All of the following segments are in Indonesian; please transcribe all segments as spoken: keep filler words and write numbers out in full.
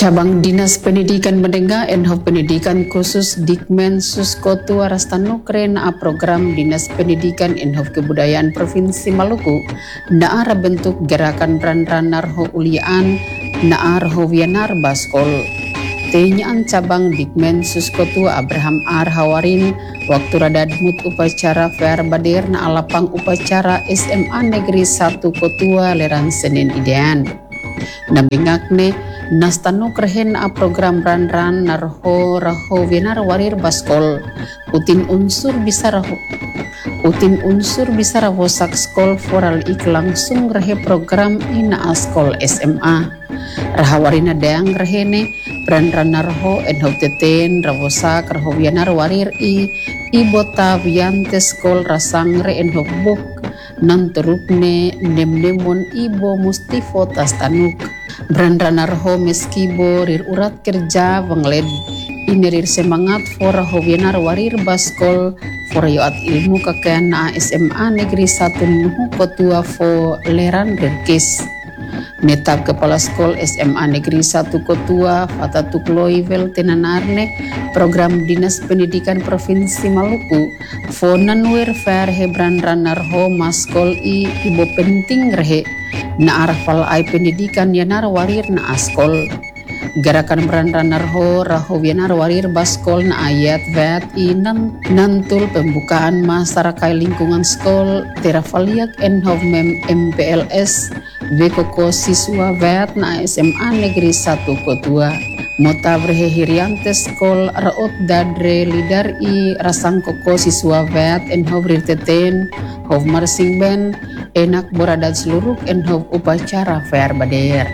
Cabang Dinas Pendidikan Menengah Enhov Pendidikan Khusus Dikmen Suskotu Arastanukre na program Dinas Pendidikan Enhov Kebudayaan Provinsi Maluku naara bentuk gerakan Brandran Narho Uliaan naar Hovianar Baskol. Tenyaan cabang Dikmen Suskotu Abraham Ar Hawarin waktu radadmut upacara fair badir na alapang upacara S M A Negeri satu Kotua Leran Senin Idean. Nabingakne nastanu kerhen a program Brandran narho raho vinar warir baskol utin unsur bisa raho utin unsur bisa raho sak skol foral ik langsung rehe program ina askol S M A rahawarina deang rehene Brandran narho enhov teten raho sak raho vinar warir i ibota viante skol rasang re enhov buk nan terupne nem-nemon ibo mustifo tas tanuk Brandran narho meskibo rir urat kerja wengled inirir semangat for hobianar warir baskol for yoat ilmu kakean na S M A Negeri satu Nuhu Kotua fo leran rirkis netap kepala skol S M A Negeri satu Kotua Fatatuk Loivel tenanarne program Dinas Pendidikan Provinsi Maluku fo nanwir fair he Brandran narho maskol i ibo penting rehe na arfal ai pendidikan yanar warir na askol gerakan Brandran narho raho yanar warir baskol na ayat vet inan nantul pembukaan masyarakat lingkungan skol terafaliak enhov mem M P L S vekoko siswa vet na S M A Negeri satu Kotua motabrehe hiriante skol raot dadre lidar i rasang koko siswa vet enhov rirteten hov marsing ben enak boradat seluruh enhov upacara fair bader.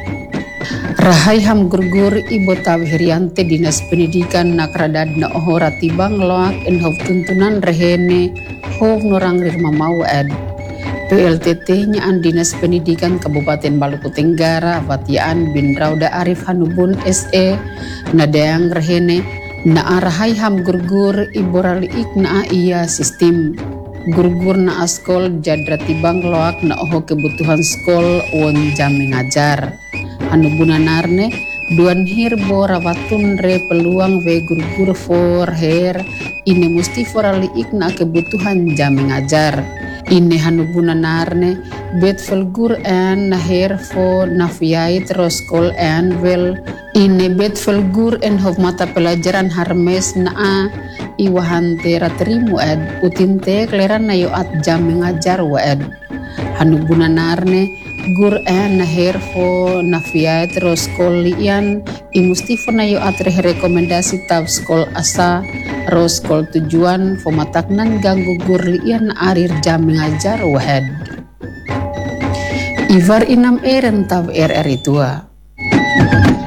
Rahai ham gurgur ibu tawhiriante Dinas Pendidikan nakradad na ohora tibang loak enhov tuntunan rehene hov norang rirma mau ed. P L T T-nya Dinas Pendidikan Kabupaten Maluku Tenggara Vatian bin Rauda Arif Hanubun S E nadeang rehene na arahai ham gurgur iboralik na iya sistem gurgur na askol jadra tibang loak na oho kebutuhan skol won jam mengajar anu bunanarne duan hirbo rawatun re peluang ve gurgur for her ini musti forali ikna kebutuhan jam mengajar ini hanu bunanarne bet felgur en naher fo nafiai teroskol en wel ini bet felgur en hov mata pelajaran harmes na iwahante raterimu ed utinte kleran na yoat jam mengajar wa ed hanu bunanarne gur en naher fo nafiai teroskol lian imusti fo na yoat reh rekomendasi tab skol asa roskol tujuan fo mataknan ganggu gur lian arir jam mengajar wa ed Ivar inam eren tab R R I tua